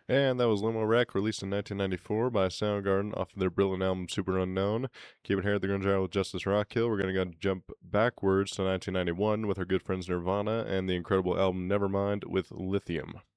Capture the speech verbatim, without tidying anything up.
And that was Limo Wreck, released in nineteen ninety-four by Soundgarden off of their brilliant album Super Unknown. Keeping here at the Grunge Hour with Justice Rockhill, we're going to go jump backwards to nineteen ninety-one with our good friends Nirvana and the incredible album Nevermind with Lithium.